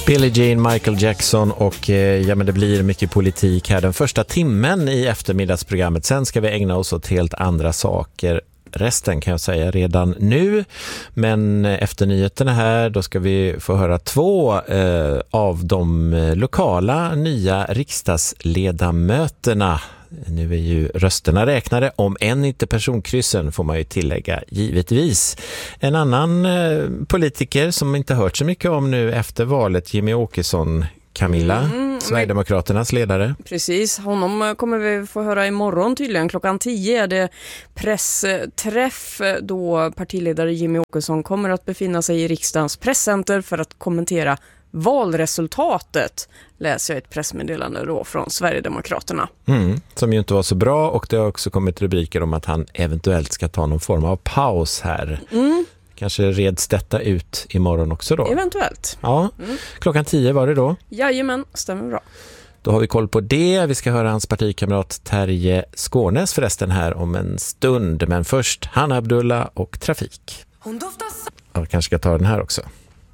Billie Jean, Michael Jackson och ja, men det blir mycket politik här den första timmen i eftermiddagsprogrammet. Sen ska vi ägna oss åt helt andra saker. Resten kan jag säga redan nu, men efter nyheterna här då ska vi få höra två av de lokala nya riksdagsledamöterna. Nu är ju rösterna räknade, om än inte personkryssen får man ju tillägga givetvis. En annan politiker som inte hört så mycket om nu efter valet, Jimmie Åkesson, Camilla, Sverigedemokraternas ledare. Precis, honom kommer vi få höra imorgon tydligen. Klockan 10 är det pressträff då partiledare Jimmie Åkesson kommer att befinna sig i riksdagens presscenter för att kommentera valresultatet, läser jag ett pressmeddelande då från Sverigedemokraterna. Som ju inte var så bra, och det har också kommit rubriker om att han eventuellt ska ta någon form av paus här. Kanske reds detta ut imorgon också då? Eventuellt. Ja, klockan 10 var det då? Jajamän, stämmer bra. Då har vi koll på det. Vi ska höra hans partikamrat Terje Skånes förresten här om en stund. Men först Hanna Abdullah och trafik. Jag kanske ska ta den här också.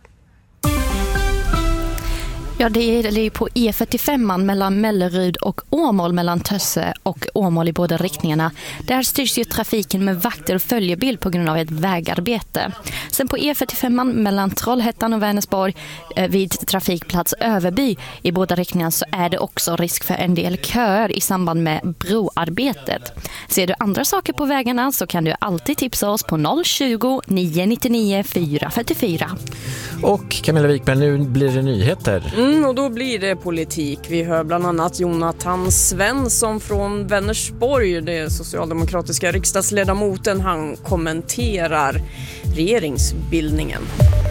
Ja, det är på E45 mellan Mellerud och Åmål, mellan Tösse och Åmål i båda riktningarna. Där styrs ju trafiken med vakter och följebil på grund av ett vägarbete. Sen på E45 mellan Trollhättan och Vänersborg vid trafikplats Överby i båda riktningarna så är det också risk för en del köer i samband med broarbetet. Ser du andra saker på vägarna så kan du alltid tipsa oss på 020 999 444. Och Camilla Wikberg, nu blir det nyheter. Och då blir det politik. Vi hör bland annat Jonathan Svensson från Vänersborg, det socialdemokratiska riksdagsledamoten. Han kommenterar regeringsbildningen.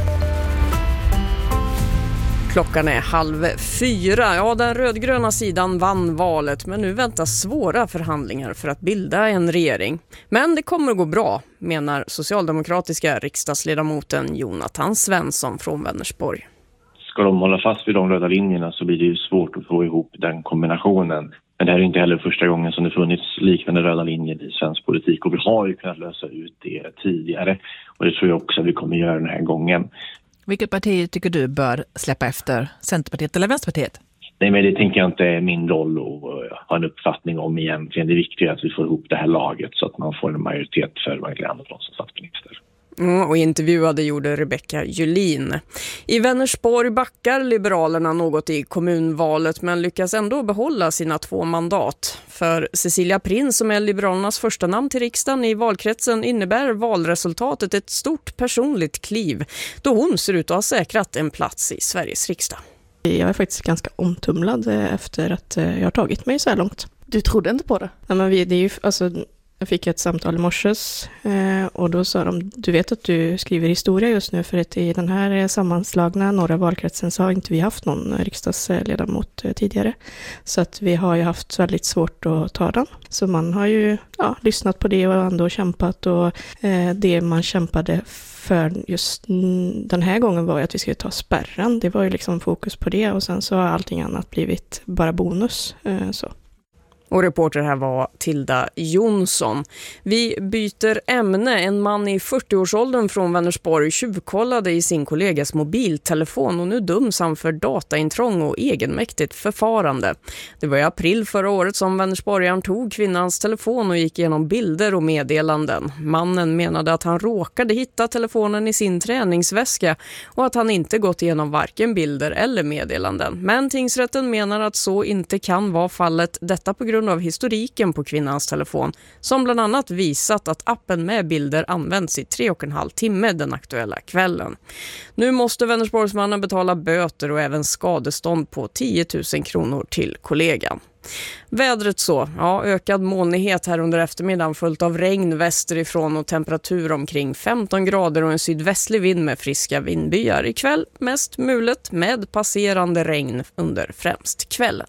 Klockan är 3:30. Ja, den rödgröna sidan vann valet, men nu väntas svåra förhandlingar för att bilda en regering. Men det kommer att gå bra, menar socialdemokratiska riksdagsledamoten Jonathan Svensson från Vänersborg. Ska de hålla fast vid de röda linjerna så blir det ju svårt att få ihop den kombinationen. Men det här är inte heller första gången som det funnits liknande röda linjer i svensk politik. Och vi har ju kunnat lösa ut det tidigare. Och det tror jag också att vi kommer göra den här gången. Vilket parti tycker du bör släppa efter? Centerpartiet eller Vänsterpartiet? Nej, men det tänker jag inte är min roll att ha en uppfattning om egentligen. Det är viktigt att vi får ihop det här laget så att man får en majoritet för Magdalena Andersson som statsminister. Och intervjuade gjorde Rebecca Julin. I Vänersborg backar Liberalerna något i kommunvalet men lyckas ändå behålla sina 2 mandat. För Cecilia Prins, som är Liberalernas första namn till riksdagen i valkretsen, innebär valresultatet ett stort personligt kliv då hon ser ut att ha säkrat en plats i Sveriges riksdag. Jag är faktiskt ganska omtumlad efter att jag har tagit mig så här långt. Du trodde inte på det? Ja, men det är ju, alltså, jag fick ett samtal i morses och då sa de, du vet att du skriver historia just nu, för att i den här sammanslagna norra valkretsen så har inte vi haft någon riksdagsledamot tidigare. Så att vi har ju haft väldigt svårt att ta den. Så man har ju lyssnat på det och ändå kämpat, och det man kämpade för just den här gången var ju att vi skulle ta spärren. Det var ju liksom fokus på det, och sen så har allting annat blivit bara bonus. Så. Och reporter här var Tilda Jonsson. Vi byter ämne. En man i 40-årsåldern från Vänersborg tjuvkollade i sin kollegas mobiltelefon och nu döms han för dataintrång och egenmäktigt förfarande. Det var i april förra året som Vänersborgaren tog kvinnans telefon och gick igenom bilder och meddelanden. Mannen menade att han råkade hitta telefonen i sin träningsväska och att han inte gått igenom varken bilder eller meddelanden. Men tingsrätten menar att så inte kan vara fallet, detta på grund av historiken på kvinnans telefon som bland annat visat att appen med bilder används i 3,5 timme den aktuella kvällen. Nu måste Vänersborgsmannen betala böter och även skadestånd på 10 000 kronor till kollegan. Vädret så, ökad molnighet här under eftermiddagen följt av regn västerifrån och temperatur omkring 15 grader och en sydvästlig vind med friska vindbyar. Ikväll mest mulet med passerande regn under främst kvällen.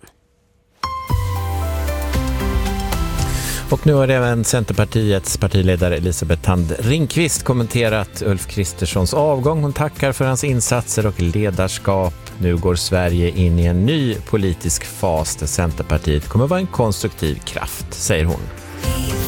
Och nu har även Centerpartiets partiledare Elisabeth Thand Ringqvist kommenterat Ulf Kristerssons avgång. Hon tackar för hans insatser och ledarskap. Nu går Sverige in i en ny politisk fas där Centerpartiet kommer vara en konstruktiv kraft, säger hon.